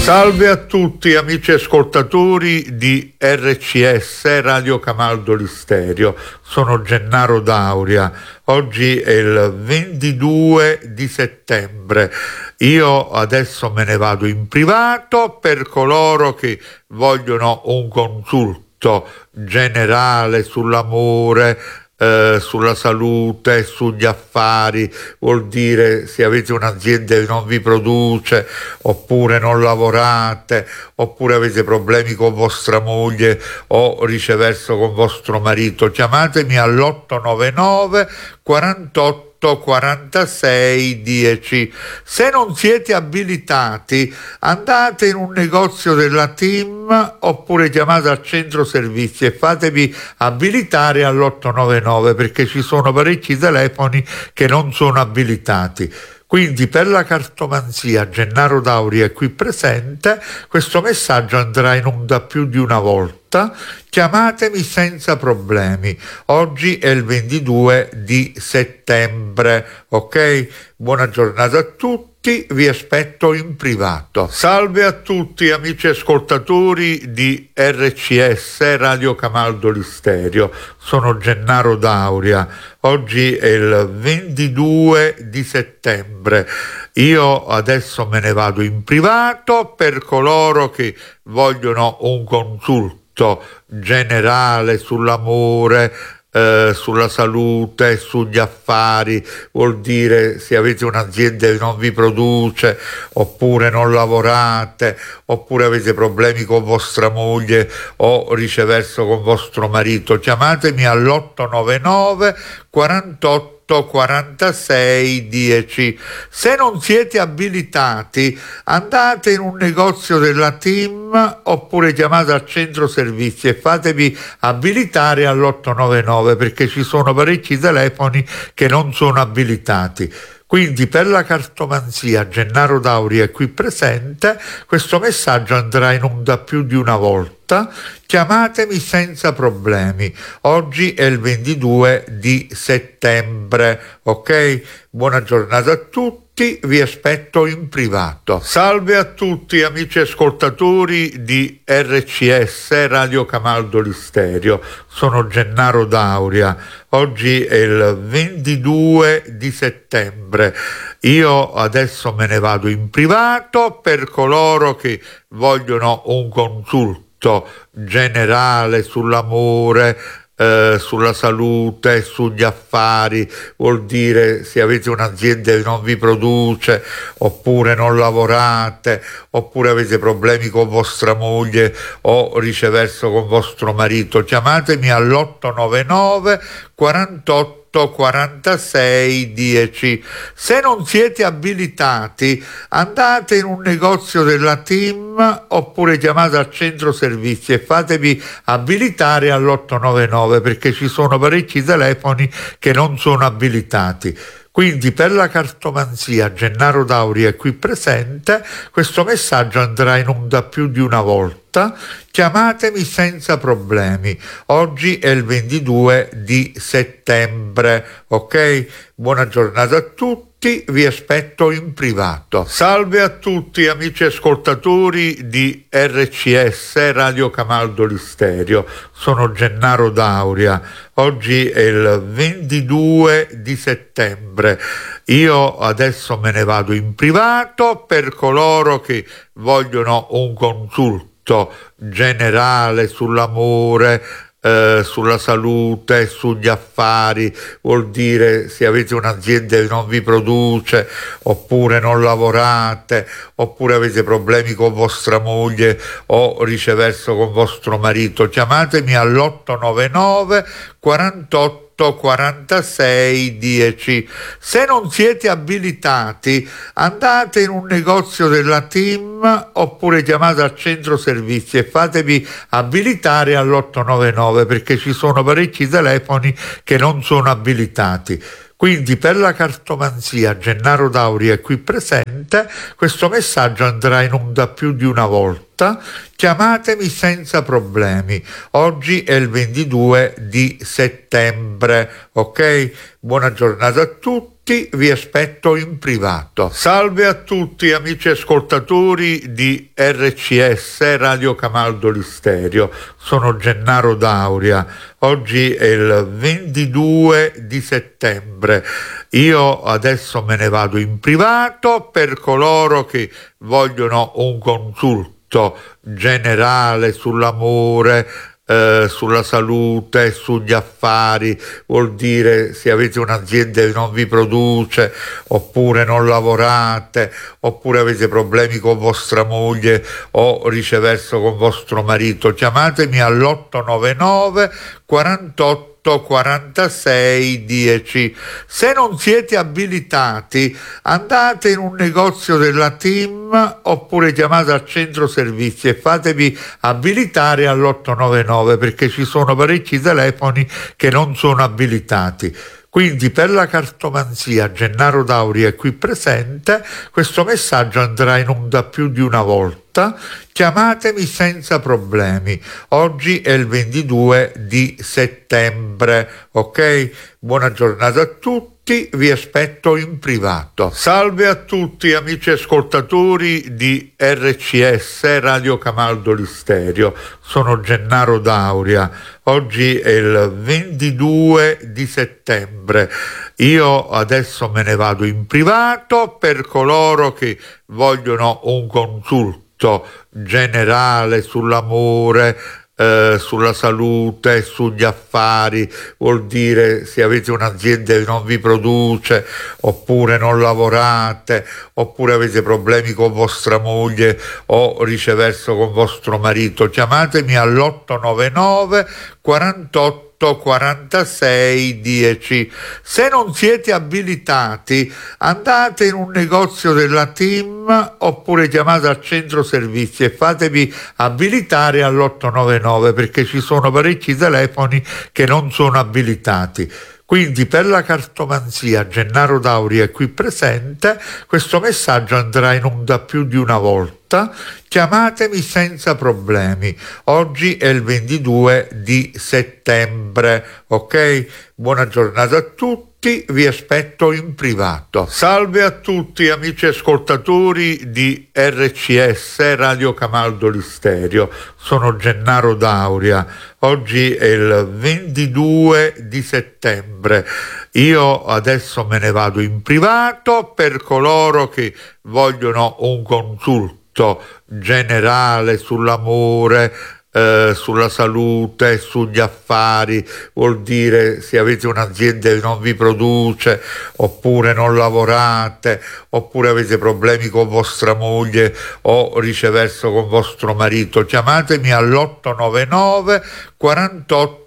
Salve a tutti amici ascoltatori di RCS Radio Camaldoli Stereo, sono Gennaro Dauria, oggi è il 22 di settembre, io adesso me ne vado in privato per coloro che vogliono un consulto generale sull'amore, sulla salute, sugli affari, vuol dire se avete un'azienda che non vi produce, oppure non lavorate, oppure avete problemi con vostra moglie o viceversa con vostro marito, chiamatemi all'899 48 46 10. Se non siete abilitati, andate in un negozio della TIM oppure chiamate al centro servizi e fatevi abilitare all'899 perché ci sono parecchi telefoni che non sono abilitati. Quindi per la cartomanzia Gennaro Dauria è qui presente, questo messaggio andrà in onda più di una volta, chiamatemi senza problemi, oggi è il 22 di settembre, ok? Buona giornata a tutti, vi aspetto in privato. Salve a tutti amici ascoltatori di RCS Radio Camaldoli Stereo, sono Gennaro Dauria, oggi è il 22 di settembre, io adesso me ne vado in privato per coloro che vogliono un consulto generale sull'amore, sulla salute, sugli affari, vuol dire se avete un'azienda che non vi produce, oppure non lavorate, oppure avete problemi con vostra moglie o viceversa con vostro marito, chiamatemi all'899 48 46 10. Se non siete abilitati, andate in un negozio della TIM oppure chiamate al centro servizi e fatevi abilitare all'899 perché ci sono parecchi telefoni che non sono abilitati. Quindi per la cartomanzia Gennaro Dauria è qui presente, questo messaggio andrà in onda più di una volta, chiamatemi senza problemi, oggi è il 22 di settembre, ok? Buona giornata a tutti. Vi aspetto in privato. Salve a tutti amici ascoltatori di RCS Radio Camaldoli Stereo, sono Gennaro Dauria, oggi è il 22 di settembre, io adesso me ne vado in privato per coloro che vogliono un consulto generale sull'amore, sulla salute, sugli affari, vuol dire se avete un'azienda che non vi produce, oppure non lavorate, oppure avete problemi con vostra moglie o viceversa con vostro marito, chiamatemi all'899 48 46 10. Se non siete abilitati, andate in un negozio della TIM oppure chiamate al centro servizi e fatevi abilitare all'899 perché ci sono parecchi telefoni che non sono abilitati. Quindi per la cartomanzia Gennaro Dauria è qui presente, questo messaggio andrà in onda più di una volta, chiamatemi senza problemi, oggi è il 22 di settembre, ok? Buona giornata a tutti. Vi aspetto in privato. Salve a tutti amici ascoltatori di RCS Radio Camaldoli Stereo, sono Gennaro Dauria, oggi è il 22 di settembre, io adesso me ne vado in privato per coloro che vogliono un consulto generale sull'amore, sulla salute, sugli affari, vuol dire se avete un'azienda che non vi produce, oppure non lavorate, oppure avete problemi con vostra moglie o viceversa con vostro marito, chiamatemi all'899 48 46 10. Se non siete abilitati, andate in un negozio della TIM oppure chiamate al centro servizi e fatevi abilitare all'899 perché ci sono parecchi telefoni che non sono abilitati. Quindi per la cartomanzia Gennaro Dauria è qui presente, questo messaggio andrà in onda più di una volta, chiamatemi senza problemi, oggi è il 22 di settembre, ok? Buona giornata a tutti. vi aspetto in privato. Salve a tutti amici ascoltatori di RCS Radio Camaldoli Stereo, sono Gennaro Dauria. Oggi è il 22 di settembre. Io adesso me ne vado in privato per coloro che vogliono un consulto generale sull'amore, sulla salute, sugli affari, vuol dire se avete un'azienda che non vi produce, oppure non lavorate, oppure avete problemi con vostra moglie o viceversa con vostro marito, chiamatemi all'899 48 46 10. Se non siete abilitati, andate in un negozio della TIM oppure chiamate al centro servizi e fatevi abilitare all'899, perché ci sono parecchi telefoni che non sono abilitati. Quindi per la cartomanzia Gennaro Dauria è qui presente, questo messaggio andrà in onda più di una volta, chiamatemi senza problemi. Oggi è il 22 di settembre, ok? Buona giornata a tutti. Vi aspetto in privato. Salve a tutti amici ascoltatori di RCS Radio Camaldoli Stereo, sono Gennaro Dauria. Oggi è il 22 di settembre. Io adesso me ne vado in privato per coloro che vogliono un consulto generale sull'amore, sulla salute, sugli affari, vuol dire se avete un'azienda che non vi produce, oppure non lavorate, oppure avete problemi con vostra moglie o viceversa con vostro marito, chiamatemi all'899 48 46 10. Se non siete abilitati, andate in un negozio della TIM oppure chiamate al centro servizi e fatevi abilitare all'899, perché ci sono parecchi telefoni che non sono abilitati. Quindi per la cartomanzia Gennaro Dauria è qui presente, questo messaggio andrà in onda più di una volta, chiamatemi senza problemi. Oggi è il 22 di settembre, ok? Buona giornata a tutti. Vi aspetto in privato. Salve a tutti amici ascoltatori di RCS Radio Camaldoli Stereo, sono Gennaro Dauria. Oggi è il 22 di settembre. Io adesso me ne vado in privato per coloro che vogliono un consulto generale sull'amore, sulla salute, sugli affari, vuol dire se avete un'azienda che non vi produce, oppure non lavorate, oppure avete problemi con vostra moglie o viceversa con vostro marito, chiamatemi all'899 48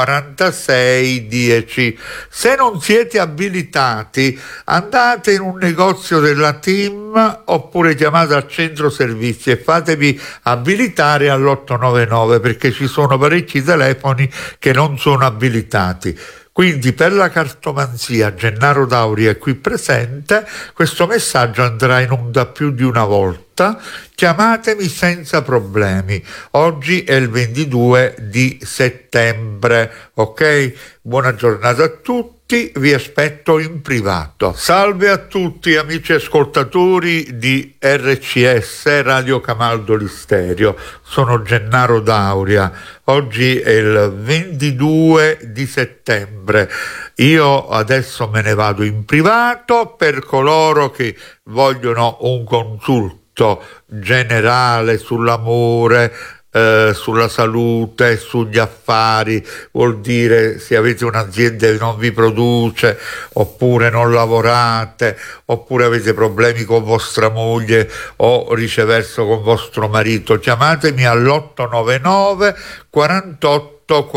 46 10. Se non siete abilitati, andate in un negozio della TIM oppure chiamate al centro servizi e fatevi abilitare all'899, perché ci sono parecchi telefoni che non sono abilitati. Quindi per la cartomanzia Gennaro Dauria è qui presente, questo messaggio andrà in onda più di una volta, chiamatemi senza problemi. Oggi è il 22 di settembre, ok? Buona giornata a tutti. Vi aspetto in privato. Salve a tutti amici ascoltatori di RCS Radio Camaldoli Stereo, sono Gennaro Dauria. Oggi è il 22 di settembre. Io adesso me ne vado in privato per coloro che vogliono un consulto generale sull'amore, sulla salute, sugli affari, vuol dire se avete un'azienda che non vi produce, oppure non lavorate, oppure avete problemi con vostra moglie o viceversa con vostro marito, chiamatemi all'899 48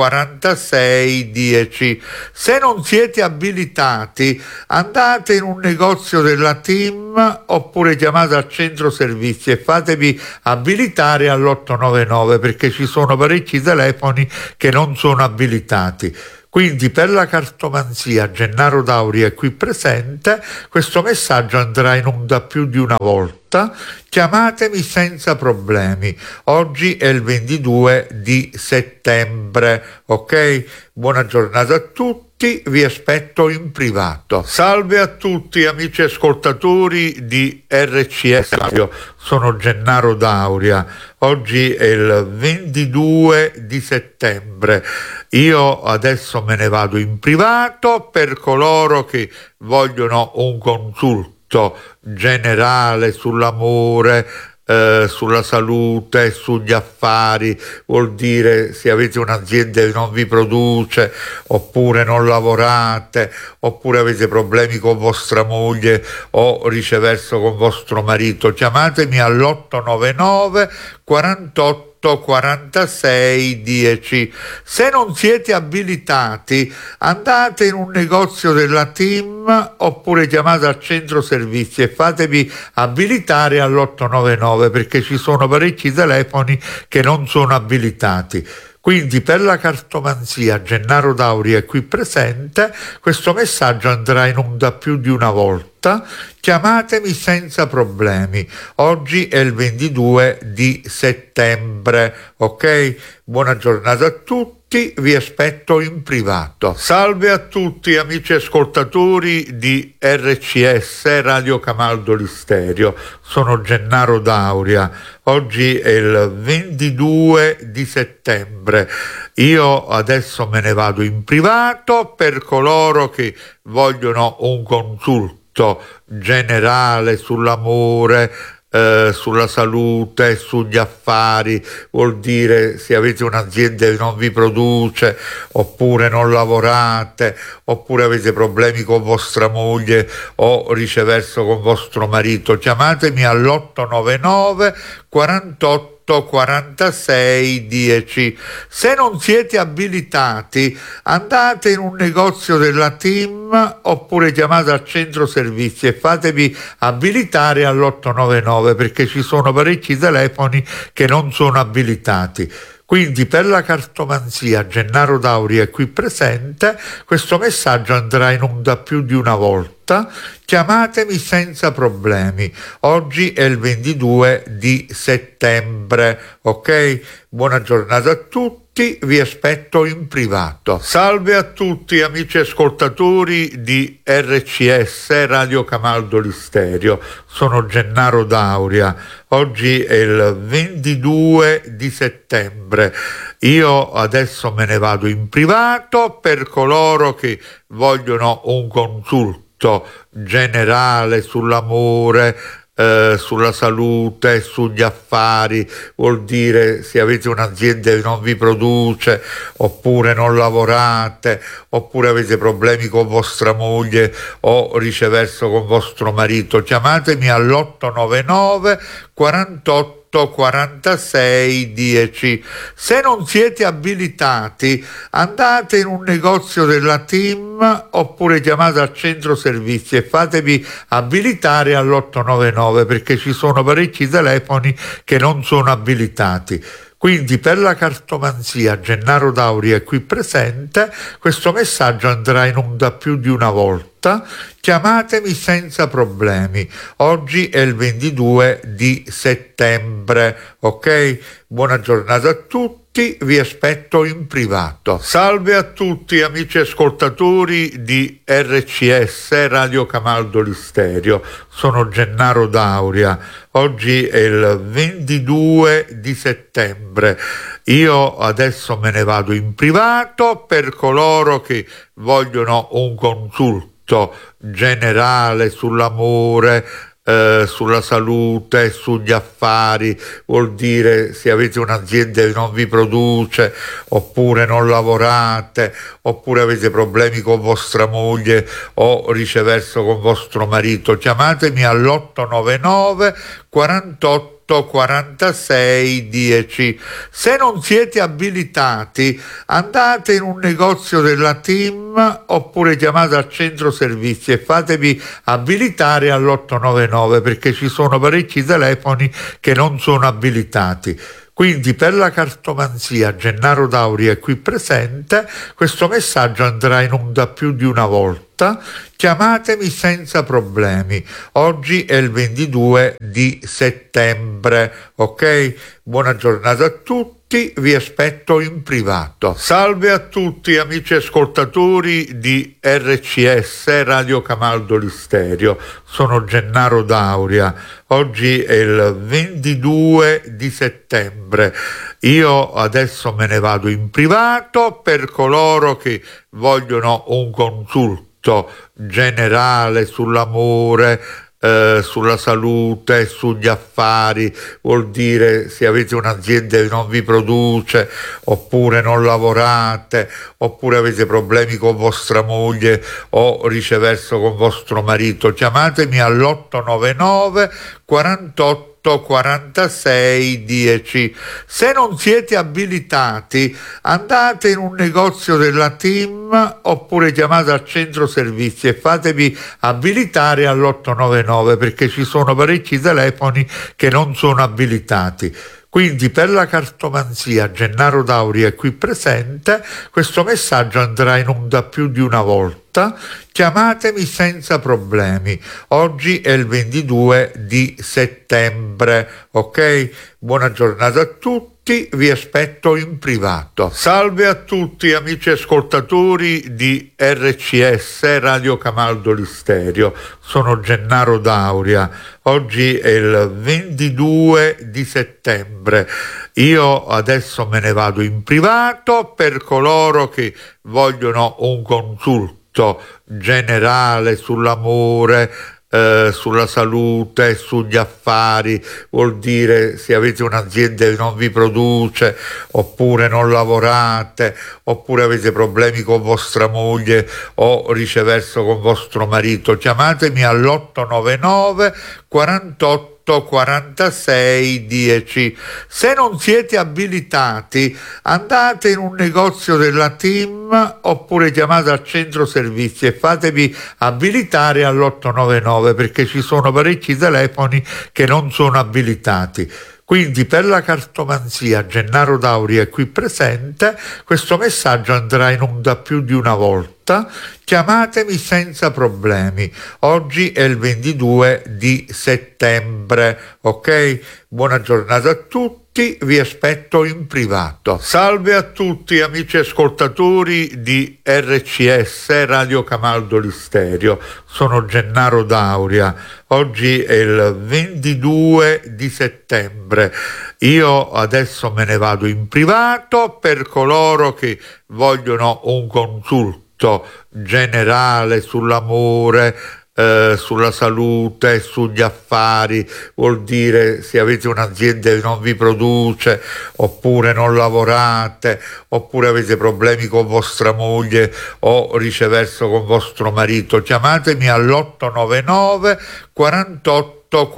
46 10. Se non siete abilitati, andate in un negozio della TIM oppure chiamate al centro servizi e fatevi abilitare all'899, perché ci sono parecchi telefoni che non sono abilitati. Quindi per la cartomanzia Gennaro Dauria è qui presente, questo messaggio andrà in onda più di una volta, chiamatemi senza problemi. Oggi è il 22 di settembre, ok? Buona giornata a tutti. vi aspetto in privato. Salve a tutti amici ascoltatori di RCS Radio, sono Gennaro Dauria. Oggi è il 22 di settembre. Io adesso me ne vado in privato. Per coloro che vogliono un consulto generale sull'amore, sulla salute, sugli affari, vuol dire se avete un'azienda che non vi produce, oppure non lavorate, oppure avete problemi con vostra moglie o viceversa con vostro marito, chiamatemi all'899 48 46 10. Se non siete abilitati, andate in un negozio della TIM oppure chiamate al centro servizi e fatevi abilitare all'899, perché ci sono parecchi telefoni che non sono abilitati. Quindi per la cartomanzia Gennaro Dauria è qui presente, questo messaggio andrà in onda più di una volta, chiamatemi senza problemi. Oggi è il 22 di settembre, ok? Buona giornata a tutti. Vi aspetto in privato. Salve a tutti amici ascoltatori di RCS Radio Camaldoli Stereo, sono Gennaro Dauria. Oggi è il 22 di settembre. Io adesso me ne vado in privato. Per coloro che vogliono un consulto generale sull'amore, sulla salute, sugli affari, vuol dire se avete un'azienda che non vi produce, oppure non lavorate, oppure avete problemi con vostra moglie o viceversa con vostro marito, chiamatemi all'899 48 46 10. Se non siete abilitati, andate in un negozio della TIM oppure chiamate al centro servizi e fatevi abilitare all'899, perché ci sono parecchi telefoni che non sono abilitati. Quindi per la cartomanzia Gennaro Dauria è qui presente, questo messaggio andrà in onda più di una volta, chiamatemi senza problemi. Oggi è il 22 di settembre, ok? Buona giornata a tutti. Vi aspetto in privato. Salve a tutti amici ascoltatori di RCS Radio Camaldoli Stereo, sono Gennaro Dauria. Oggi è il 22 di settembre. Io adesso me ne vado in privato. Per coloro che vogliono un consulto generale sull'amore, sulla salute, sugli affari, vuol dire se avete un'azienda che non vi produce, oppure non lavorate, oppure avete problemi con vostra moglie o viceversa con vostro marito, chiamatemi all'899 48 46 10. Se non siete abilitati, andate in un negozio della TIM oppure chiamate al centro servizi e fatevi abilitare all'899, perché ci sono parecchi telefoni che non sono abilitati. Quindi per la cartomanzia Gennaro Dauria è qui presente, questo messaggio andrà in onda più di una volta, chiamatemi senza problemi. Oggi è il 22 di settembre, ok? Buona giornata a tutti. Vi aspetto in privato. Salve a tutti amici ascoltatori di RCS Radio Camaldoli Stereo, sono Gennaro Dauria. Oggi è il 22 di settembre. Io adesso me ne vado in privato. Per coloro che vogliono un consulto generale sull'amore, sulla salute, sugli affari, vuol dire se avete un'azienda che non vi produce, oppure non lavorate, oppure avete problemi con vostra moglie o viceversa con vostro marito, chiamatemi all'899 48 46 10. Se non siete abilitati, andate in un negozio della TIM oppure chiamate al centro servizi e fatevi abilitare all'899, perché ci sono parecchi telefoni che non sono abilitati. Quindi per la cartomanzia Gennaro Dauria è qui presente, questo messaggio andrà in onda più di una volta. volta, chiamatemi senza problemi. Oggi è il 22 di settembre, ok? Buona giornata a tutti. Vi aspetto in privato. Salve a tutti amici ascoltatori di RCS Radio Camaldo Listerio. Sono Gennaro Dauria. Oggi è il 22 di settembre. Io adesso me ne vado in privato. Per coloro che vogliono un consulto generale sull'amore, sulla salute, sugli affari, vuol dire se avete un'azienda che non vi produce, oppure non lavorate, oppure avete problemi con vostra moglie o viceversa con vostro marito, chiamatemi all'899 48 46 10. Se non siete abilitati, andate in un negozio della TIM oppure chiamate al centro servizi e fatevi abilitare all'899, perché ci sono parecchi telefoni che non sono abilitati. Quindi per la cartomanzia Gennaro Dauria è qui presente, questo messaggio andrà in onda più di una volta, chiamatemi senza problemi. Oggi è il 22 di settembre, ok? Buona giornata a tutti. Vi aspetto in privato. Salve a tutti amici ascoltatori di RCS Radio Camaldo Listerio. Sono Gennaro Dauria. Oggi è il 22 di settembre. Io adesso me ne vado in privato. Per coloro che vogliono un consulto generale sull'amore, sulla salute, sugli affari, vuol dire se avete un'azienda che non vi produce, oppure non lavorate, oppure avete problemi con vostra moglie o viceversa con vostro marito, chiamatemi all'899 48 46 10. Se non siete abilitati, andate in un negozio della TIM oppure chiamate al centro servizi e fatevi abilitare all'899, perché ci sono parecchi telefoni che non sono abilitati. Quindi per la cartomanzia Gennaro Dauria è qui presente, questo messaggio andrà in onda più di una volta, chiamatemi senza problemi. Oggi è il 22 di settembre, ok? Buona giornata a tutti. Vi aspetto in privato. Salve a tutti amici ascoltatori di RCS Radio Camaldo Listerio. Sono Gennaro Dauria. Oggi è il 22 di settembre. Io adesso me ne vado in privato. Per coloro che vogliono un consulto generale sull'amore, sulla salute, sugli affari, vuol dire se avete un'azienda che non vi produce, oppure non lavorate, oppure avete problemi con vostra moglie o viceversa con vostro marito, chiamatemi all'899 48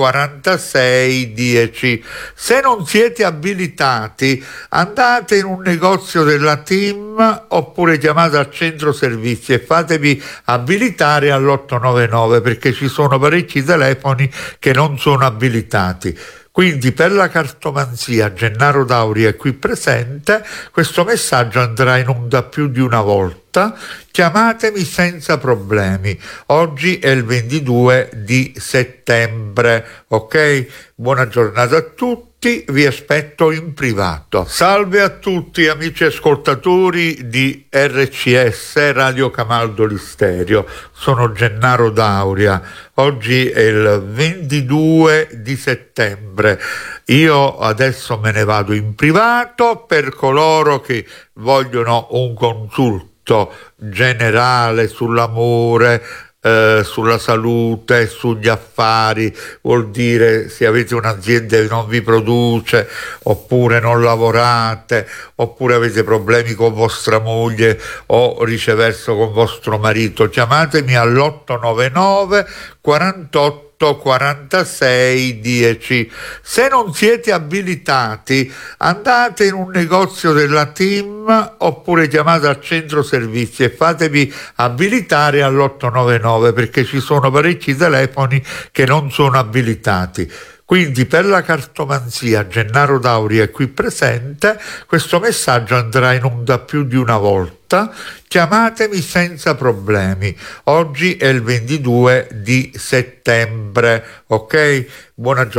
46 10. Se non siete abilitati, andate in un negozio della TIM oppure chiamate al centro servizi e fatevi abilitare all'899, perché ci sono parecchi telefoni che non sono abilitati. Quindi per la cartomanzia Gennaro Dauria è qui presente, questo messaggio andrà in onda più di una volta, chiamatemi senza problemi. Oggi è il 22 di settembre, ok? Buona giornata a tutti. Vi aspetto in privato. Salve a tutti amici ascoltatori di RCS Radio Camaldo Listerio. Sono Gennaro Dauria. Oggi è il 22 di settembre. Io adesso me ne vado in privato. Per coloro che vogliono un consulto generale sull'amore, sulla salute, sugli affari, vuol dire se avete un'azienda che non vi produce, oppure non lavorate, oppure avete problemi con vostra moglie o viceversa con vostro marito, chiamatemi all'899 48 46 10. Se non siete abilitati, andate in un negozio della TIM oppure chiamate al centro servizi e fatevi abilitare all'899, perché ci sono parecchi telefoni che non sono abilitati. Quindi per la cartomanzia Gennaro Dauri è qui presente, questo messaggio andrà in onda più di una volta, chiamatemi senza problemi, oggi è il 22 di settembre, ok? Buona giornata.